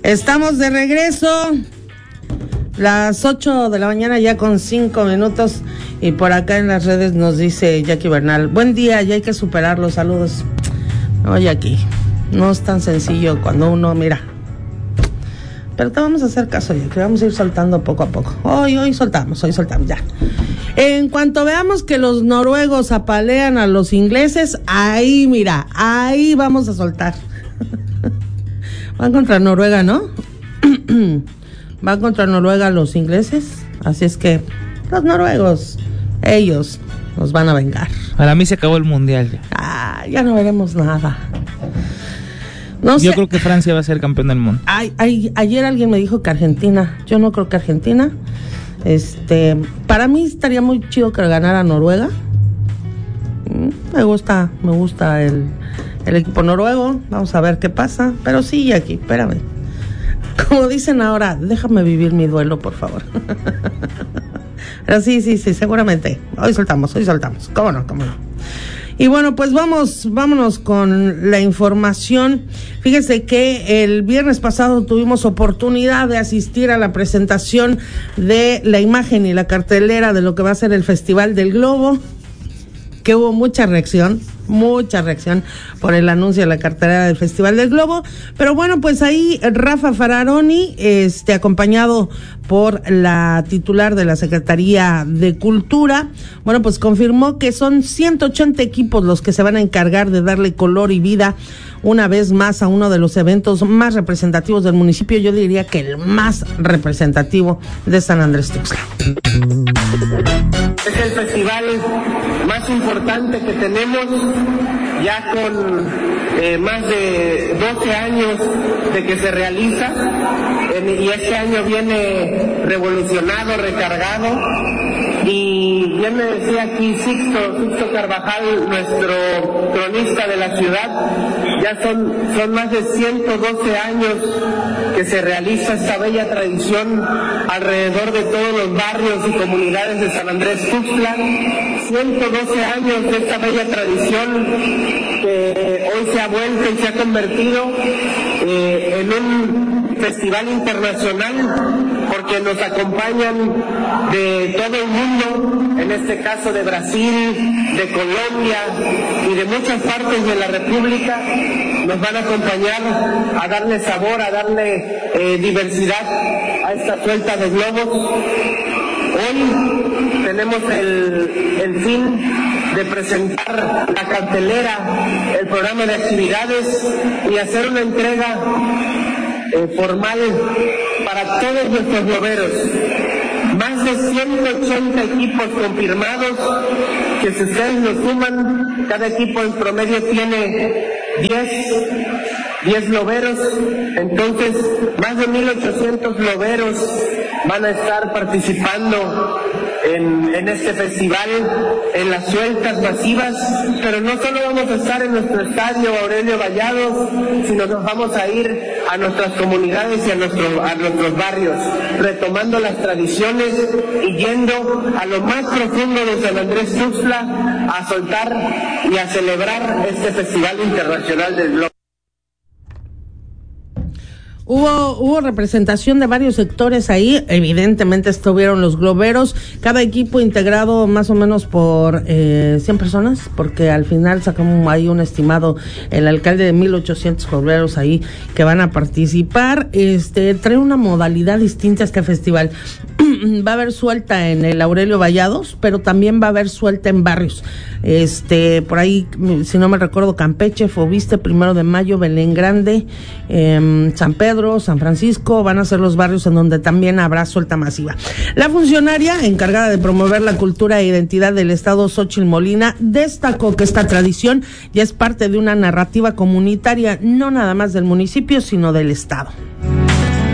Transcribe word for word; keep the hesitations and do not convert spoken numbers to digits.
Estamos de regreso, las ocho de la mañana ya con cinco minutos, y por acá en las redes nos dice Jackie Bernal, buen día, ya hay que superarlo, saludos. No, Jackie, no es tan sencillo cuando uno mira, pero te vamos a hacer caso, Jackie, vamos a ir soltando poco a poco. Hoy, hoy soltamos, hoy soltamos, ya. En cuanto veamos que los noruegos apalean a los ingleses, ahí mira, ahí vamos a soltar. Van contra Noruega, ¿no? Van contra Noruega los ingleses, así es que los noruegos, ellos nos van a vengar. Para mí se acabó el mundial ya. Ah, ya no veremos nada. No Yo sé. creo que Francia va a ser campeón del mundo. Ay, ay, ayer alguien me dijo que Argentina. Yo no creo que Argentina. Este, para mí estaría muy chido que ganara Noruega. Me gusta, me gusta el, el equipo noruego. Vamos a ver qué pasa. Pero sí, aquí, espérame. Como dicen ahora, déjame vivir mi duelo, por favor. Pero sí, sí, sí, seguramente. Hoy soltamos, hoy soltamos. ¿Cómo no? ¿Cómo no? Y bueno, pues vamos, vámonos con la información. Fíjese que el viernes pasado tuvimos oportunidad de asistir a la presentación de la imagen y la cartelera de lo que va a ser el Festival del Globo, que hubo mucha reacción, mucha reacción por el anuncio de la cartelera del Festival del Globo. Pero bueno, pues ahí Rafa Fararoni, este, acompañado por la titular de la Secretaría de Cultura, bueno, pues confirmó que son ciento ochenta equipos los que se van a encargar de darle color y vida una vez más a uno de los eventos más representativos del municipio, yo diría que el más representativo de San Andrés Tuxtla. Es el festival más importante que tenemos, ya con eh, más de doce años de que se realiza, en, y este año viene revolucionado, recargado, y bien me decía aquí Sixto, Sixto Carvajal, nuestro cronista de la ciudad, ya son, son más de ciento doce años que se realiza esta bella tradición alrededor de todos los barrios y comunidades de San Andrés Tuxtla. ciento doce años de esta bella tradición que hoy se ha vuelto y se ha convertido eh, en un festival internacional, porque nos acompañan de todo el mundo, en este caso de Brasil, de Colombia y de muchas partes de la República. Nos van a acompañar a darle sabor, a darle eh, diversidad a esta suelta de globos. Hoy tenemos el, el fin de presentar la cartelera, el programa de actividades y hacer una entrega eh, formal para todos nuestros globeros. Más de ciento ochenta equipos confirmados, que si ustedes lo suman, cada equipo en promedio tiene diez globeros, entonces más de mil ochocientos globeros van a estar participando en, en este festival, en las sueltas masivas, pero no solo vamos a estar en nuestro estadio Aurelio Vallados, sino nos vamos a ir a nuestras comunidades y a, nuestro, a nuestros barrios, retomando las tradiciones y yendo a lo más profundo de San Andrés Tuxtla a soltar y a celebrar este Festival Internacional del Globo. Hubo, hubo representación de varios sectores ahí, evidentemente estuvieron los globeros, cada equipo integrado más o menos por eh, cien personas, porque al final sacamos ahí un estimado, el alcalde de mil ochocientos globeros ahí que van a participar. Este, trae una modalidad distinta a este festival. Va a haber suelta en el Aurelio Vallados, pero también va a haber suelta en barrios. Este, por ahí, si no me recuerdo, Campeche, Fobiste, Primero de Mayo, Belén Grande, eh, San Pedro, San Francisco, van a ser los barrios en donde también habrá suelta masiva. La funcionaria encargada de promover la cultura e identidad del estado, Xóchitl Molina, destacó que esta tradición ya es parte de una narrativa comunitaria, no nada más del municipio, sino del estado.